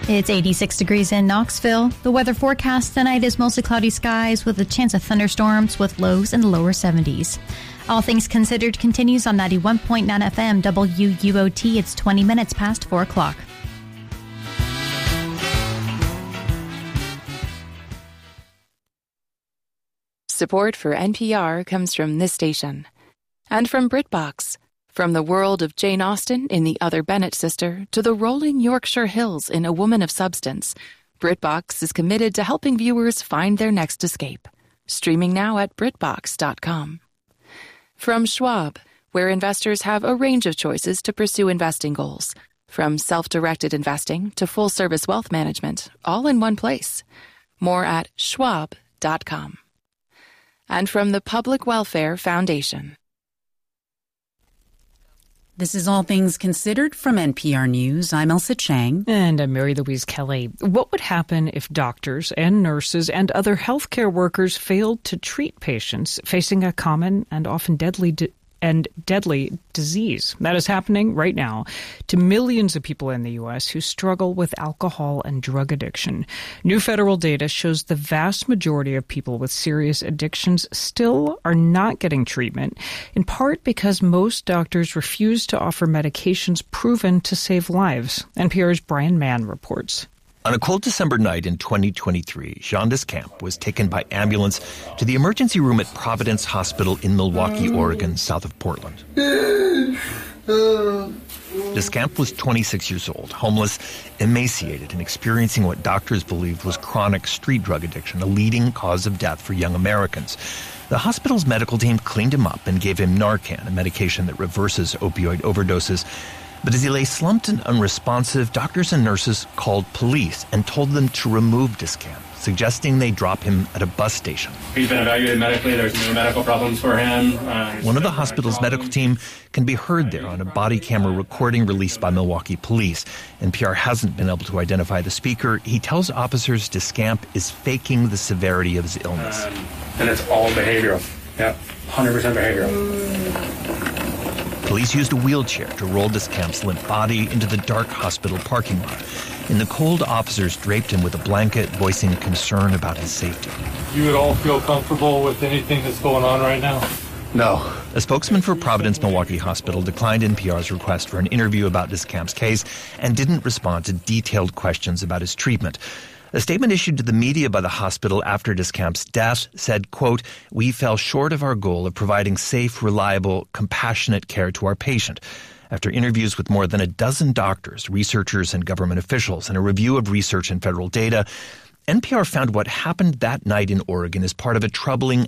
It's 86 degrees in Knoxville. The weather forecast tonight is mostly cloudy skies with a chance of thunderstorms with lows in the lower 70s. All Things Considered continues on 91.9 FM WUOT. It's 20 minutes past 4 o'clock. Support for NPR comes from this station and from BritBox. From the world of Jane Austen in The Other Bennet Sister to the rolling Yorkshire Hills in A Woman of Substance, BritBox is committed to helping viewers find their next escape. Streaming now at BritBox.com. From Schwab, where investors have a range of choices to pursue investing goals. From self-directed investing to full-service wealth management, all in one place. More at Schwab.com. And from the Public Welfare Foundation. This is All Things Considered from NPR News. I'm Elsa Chang. And I'm Mary Louise Kelly. What would happen if doctors and nurses and other healthcare workers failed to treat patients facing a common and often deadly disease? That is happening right now to millions of people in the U.S. who struggle with alcohol and drug addiction. New federal data shows the vast majority of people with serious addictions still are not getting treatment, in part because most doctors refuse to offer medications proven to save lives. NPR's Brian Mann reports. On a cold December night in 2023, Jean Descamps was taken by ambulance to the emergency room at Providence Hospital in Milwaukie, Oregon, south of Portland. Descamps was 26 years old, homeless, emaciated, and experiencing what doctors believed was chronic street drug addiction, a leading cause of death for young Americans. The hospital's medical team cleaned him up and gave him Narcan, a medication that reverses opioid overdoses. But as he lay slumped and unresponsive, doctors and nurses called police and told them to remove Descamps, suggesting they drop him at a bus station. He's been evaluated medically. There's no medical problems for him. One of the hospital's medical team can be heard there on a body camera recording released by Milwaukee police. NPR hasn't been able to identify the speaker. He tells officers Descamps is faking the severity of his illness. And it's all behavioral. Yeah, 100% behavioral. Police used a wheelchair to roll Descamps' limp body into the dark hospital parking lot. In the cold, officers draped him with a blanket, voicing concern about his safety. You would all feel comfortable with anything that's going on right now? No. A spokesman for Providence Milwaukie Hospital declined NPR's request for an interview about Descamps' case and didn't respond to detailed questions about his treatment. A statement issued to the media by the hospital after Descamps' death said, quote, "We fell short of our goal of providing safe, reliable, compassionate care to our patient." After interviews with more than a dozen doctors, researchers, and government officials, and a review of research and federal data, NPR found what happened that night in Oregon is part of a troubling